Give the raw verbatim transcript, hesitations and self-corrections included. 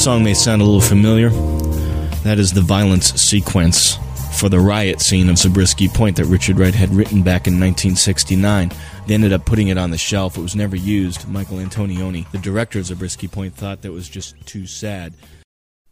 song may sound a little familiar. That is the violence sequence for the riot scene of Zabriskie Point that Richard Wright had written back in nineteen sixty-nine. They ended up putting it on the shelf. It was never used. Michael Antonioni, the director of Zabriskie Point, thought that was just too sad.